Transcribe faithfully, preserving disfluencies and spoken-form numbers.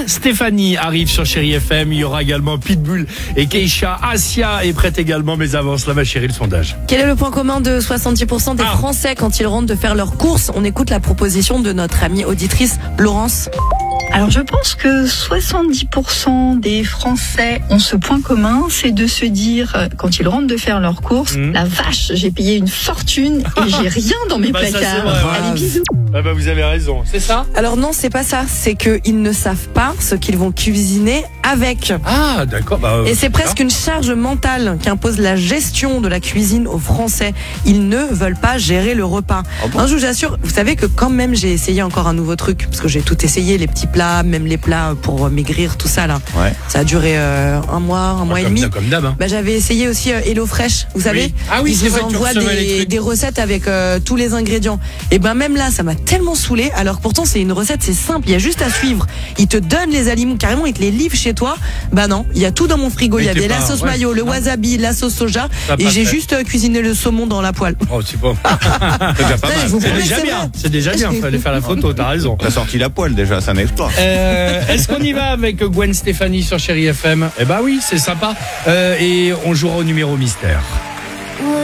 Stéphanie arrive sur Chérie F M. Il y aura également Pitbull et Keisha. Asia est prête également, mais avance là, ma chérie, le sondage. Quel est le point commun de soixante-dix pour cent des Ah. Français quand ils rentrent de faire leurs courses? On écoute la proposition de notre amie auditrice Laurence. Alors je pense que soixante-dix pour cent des Français ont ce point commun, c'est de se dire, euh, quand ils rentrent de faire leurs courses, Mmh. la vache, j'ai payé une fortune et j'ai rien dans mes Bah, ça, c'est placards. vrai, ouais. Allez, bisous. Ah bah, vous avez raison, c'est ça? Alors non, c'est pas ça. C'est qu'ils ne savent pas ce qu'ils vont cuisiner avec. Ah, d'accord. Bah, Et c'est presque une charge mentale qu'impose la gestion de la cuisine aux Français. Ils ne veulent pas gérer le repas. Ah bon Hein, je vous assure, vous savez que quand même j'ai essayé encore un nouveau truc, parce que j'ai tout essayé, les petits plats, même les plats pour maigrir, tout ça là. Ouais. Ça a duré euh, un mois, un mois et comme, demi. comme d'hab. Hein. Bah, j'avais essayé aussi euh, HelloFresh, vous savez. Oui. Ah oui, ils c'est vous vrai que tu envoient recevais les des, trucs. des recettes avec euh, tous les ingrédients. Et ben même là, ça m'a tellement saoulé. Alors que pourtant c'est une recette, c'est simple, il y a juste à suivre. Ils te donnent les aliments, carrément ils te les livrent chez toi. Bah non, il y a tout dans mon frigo. Mais Il y avait t'es la pas- sauce ouais, mayo, le non. wasabi, la sauce soja, Ça a et pas j'ai fait. juste euh, cuisiné le saumon dans la poêle. Oh, c'est bon. C'est déjà pas Ouais, mal. je vous C'est promets, déjà c'est bien. vrai. C'est déjà bien. Fallait faire la photo. T'as raison. T'as sorti la poêle déjà, c'est un exploit. Euh, est-ce qu'on y va avec Gwen Stéphanie sur Chérie F M? Eh bah oui, c'est sympa. Euh, et on jouera au numéro mystère.